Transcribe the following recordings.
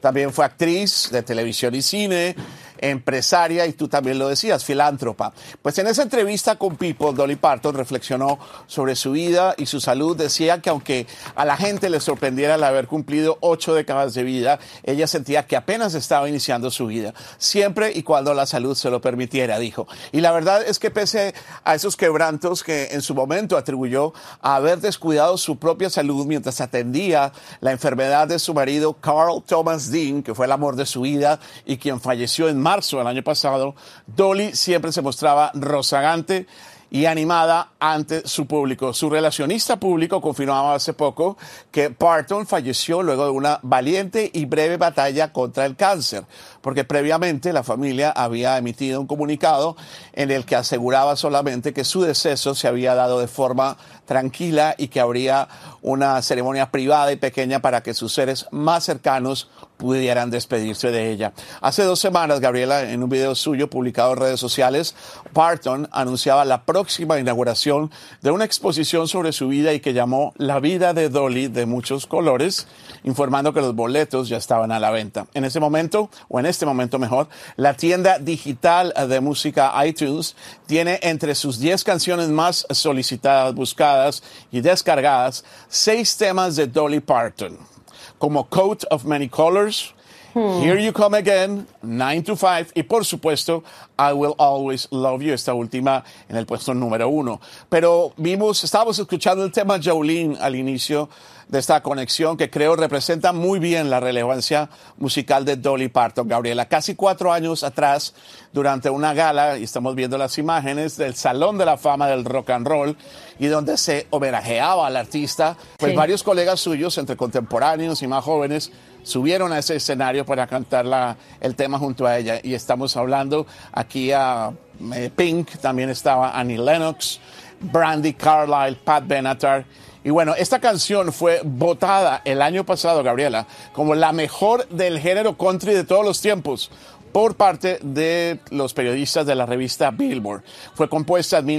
También fue actriz de televisión y cine, empresaria y tú también lo decías, filántropa. Pues en esa entrevista con People, Dolly Parton reflexionó sobre su vida y su salud. Decía que aunque a la gente le sorprendiera el haber cumplido 8 décadas de vida, ella sentía que apenas estaba iniciando su vida, siempre y cuando la salud se lo permitiera, dijo. Y la verdad es que pese a esos quebrantos que en su momento atribuyó a haber descuidado su propia salud mientras atendía la enfermedad de su marido Carl Thomas Dean, que fue el amor de su vida y quien falleció en marzo del año pasado, Dolly siempre se mostraba rozagante y animada ante su público. Su relacionista público confirmaba hace poco que Parton falleció luego de una valiente y breve batalla contra el cáncer, porque previamente la familia había emitido un comunicado en el que aseguraba solamente que su deceso se había dado de forma tranquila y que habría una ceremonia privada y pequeña para que sus seres más cercanos pudieran despedirse de ella. Hace 2 semanas, Gabriela, en un video suyo publicado en redes sociales, Parton anunciaba la próxima inauguración de una exposición sobre su vida y que llamó La vida de Dolly de muchos colores, informando que los boletos ya estaban a la venta. En este momento mejor, la tienda digital de música iTunes tiene entre sus 10 canciones más solicitadas, buscadas y descargadas 6 temas de Dolly Parton, como Coat of Many Colors, Here You Come Again, 9 to 5 y por supuesto I Will Always Love You, esta última en el puesto número 1. Pero estábamos escuchando el tema Jolene al inicio de esta conexión que creo representa muy bien la relevancia musical de Dolly Parton, Gabriela. Casi 4 años atrás, durante una gala, y estamos viendo las imágenes del Salón de la Fama del Rock and Roll, y donde se homenajeaba al artista, pues sí, varios colegas suyos, entre contemporáneos y más jóvenes, subieron a ese escenario para cantar el tema junto a ella. Y estamos hablando aquí a Pink, también estaba Annie Lennox, Brandi Carlile, Pat Benatar. Y bueno, esta canción fue votada el año pasado, Gabriela, como la mejor del género country de todos los tiempos por parte de los periodistas de la revista Billboard. Fue compuesta en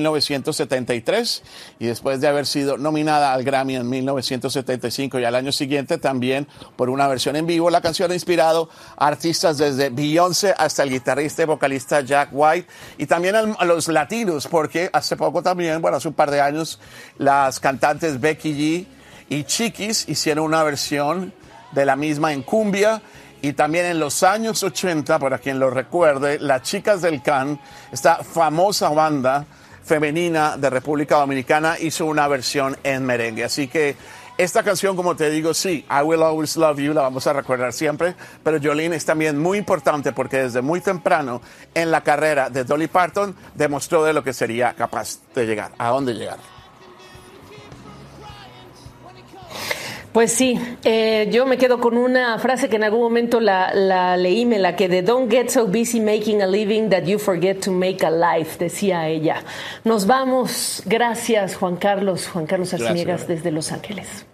1973 y después de haber sido nominada al Grammy en 1975 y al año siguiente también por una versión en vivo, la canción ha inspirado a artistas desde Beyoncé hasta el guitarrista y vocalista Jack White y también a los latinos, porque hace poco también, hace un par de años, las cantantes Becky G y Chiquis hicieron una versión de la misma en cumbia. Y también en los años 80, para quien lo recuerde, las Chicas del Can, esta famosa banda femenina de República Dominicana, hizo una versión en merengue. Así que esta canción, como te digo, sí, I Will Always Love You, la vamos a recordar siempre, pero Jolene es también muy importante porque desde muy temprano en la carrera de Dolly Parton demostró de lo que sería capaz de llegar, a dónde llegar. Pues sí, yo me quedo con una frase que en algún momento la leí, me la quedé. Don't get so busy making a living that you forget to make a life, decía ella. Nos vamos. Gracias, Juan Carlos Arciniegas, desde Los Ángeles.